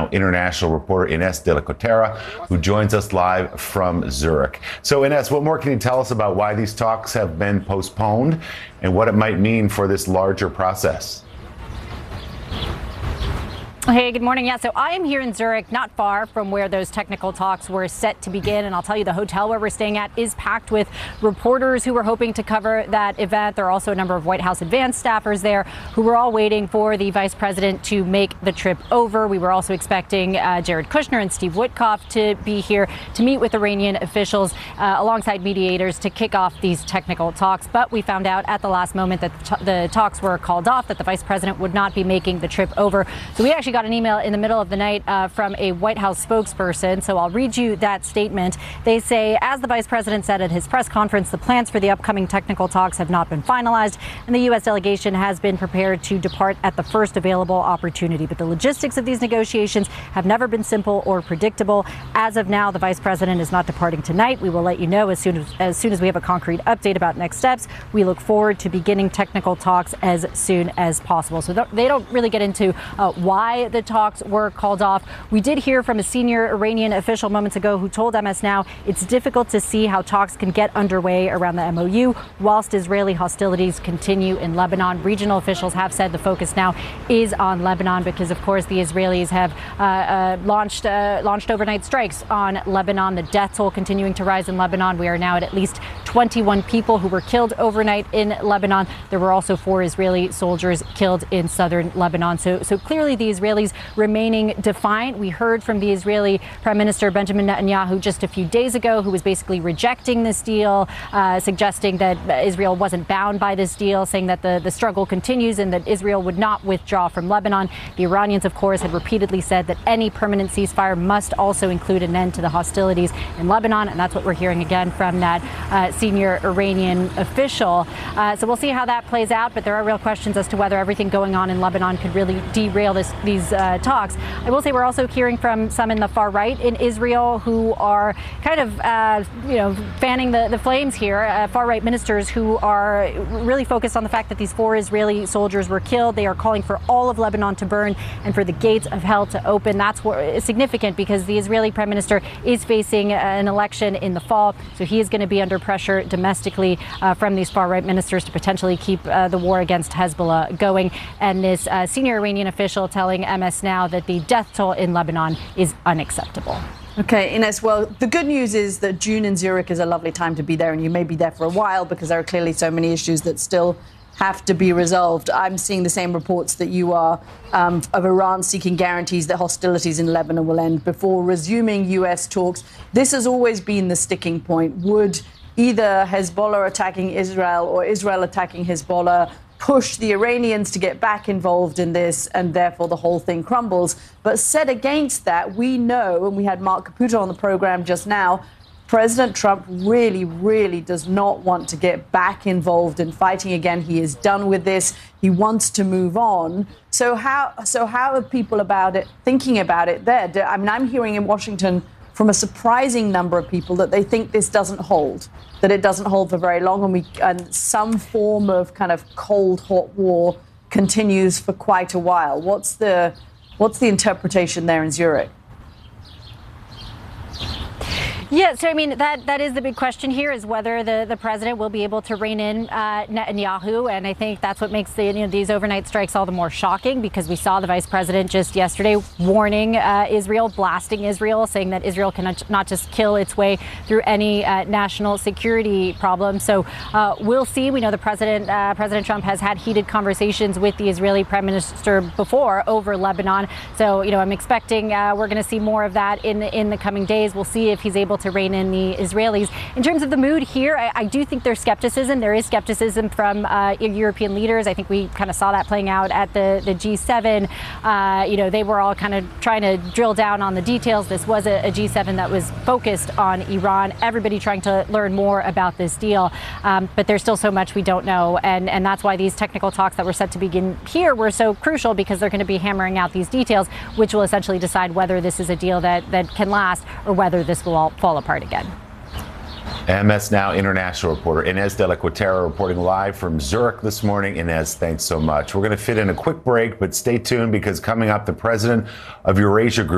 Now international reporter Ines de la Cuetara, who joins us live from Zurich. So Ines, what more can you tell us about why these talks have been postponed and what it might mean for this larger process? Hey, good morning. Yeah, so I am here in Zurich, not far from where those technical talks were set to begin. And I'll tell you, the hotel where we're staying at is packed with reporters who were hoping to cover that event. There are also a number of White House advance staffers there who were all waiting for the vice president to make the trip over. We were also expecting Jared Kushner and Steve Witkoff to be here to meet with Iranian officials alongside mediators to kick off these technical talks. But we found out at the last moment that the talks were called off, that the vice president would not be making the trip over. So we actually got an email in the middle of the night from a White House spokesperson. So I'll read you that statement. They say, as the vice president said at his press conference, the plans for the upcoming technical talks have not been finalized, and the U.S. delegation has been prepared to depart at the first available opportunity. But the logistics of these negotiations have never been simple or predictable. As of now, the vice president is not departing tonight. We will let you know as soon as we have a concrete update about next steps. We look forward to beginning technical talks as soon as possible. So they don't really get into why the talks were called off. We did hear from a senior Iranian official moments ago who told MS Now it's difficult to see how talks can get underway around the MOU whilst Israeli hostilities continue in Lebanon. Regional officials have said the focus now is on Lebanon because, of course, the Israelis have launched overnight strikes on Lebanon. The death toll continuing to rise in Lebanon. We are now at least 21 people who were killed overnight in Lebanon. There were also 4 Israeli soldiers killed in southern Lebanon. So clearly the Israelis remaining defiant. We heard from the Israeli Prime Minister Benjamin Netanyahu just a few days ago, who was basically rejecting this deal, suggesting that Israel wasn't bound by this deal, saying that the struggle continues and that Israel would not withdraw from Lebanon. The Iranians, of course, had repeatedly said that any permanent ceasefire must also include an end to the hostilities in Lebanon. And that's what we're hearing again from that senior Iranian official. So we'll see how that plays out. But there are real questions as to whether everything going on in Lebanon could really derail these talks. I will say we're also hearing from some in the far right in Israel who are kind of, fanning the flames here. Far right ministers who are really focused on the fact that these 4 Israeli soldiers were killed. They are calling for all of Lebanon to burn and for the gates of hell to open. That's significant because the Israeli prime minister is facing an election in the fall. So he is going to be under pressure domestically from these far right ministers to potentially keep the war against Hezbollah going. And this senior Iranian official telling MS Now that the death toll in Lebanon is unacceptable. Okay, Ines, well, the good news is that June in Zurich is a lovely time to be there, and you may be there for a while because there are clearly so many issues that still have to be resolved. I'm seeing the same reports that you are of Iran seeking guarantees that hostilities in Lebanon will end before resuming U.S. talks. This has always been the sticking point. Would either Hezbollah attacking Israel or Israel attacking Hezbollah push the Iranians to get back involved in this, and therefore the whole thing crumbles? But set against that, we know, and we had Mark Caputo on the program just now, President Trump really, really does not want to get back involved in fighting again. He is done with this. He wants to move on. So how are people thinking about it there? I mean, I'm hearing in Washington from a surprising number of people that they think this doesn't hold, that it doesn't hold for very long, and some form of kind of cold, hot war continues for quite a while. What's the interpretation there in Zurich? Yeah, so I mean, that is the big question here, is whether the president will be able to rein in Netanyahu. And I think that's what makes these overnight strikes all the more shocking, because we saw the vice president just yesterday warning Israel, blasting Israel, saying that Israel can not just kill its way through any national security problem. So we'll see. We know President Trump has had heated conversations with the Israeli prime minister before over Lebanon. So, I'm expecting we're going to see more of that in the coming days. We'll see if he's able to rein in the Israelis. In terms of the mood here, I do think there's skepticism. There is skepticism from European leaders. I think we kind of saw that playing out at the G7. They were all kind of trying to drill down on the details. This was a G7 that was focused on Iran. Everybody trying to learn more about this deal. But there's still so much we don't know. And that's why these technical talks that were set to begin here were so crucial, because they're going to be hammering out these details, which will essentially decide whether this is a deal that can last or whether this will all fall apart again. MS Now international reporter Ines de la Cuetara reporting live from Zurich this morning. Ines, thanks so much. We're going to fit in a quick break, but stay tuned, because coming up, the president of Eurasia Group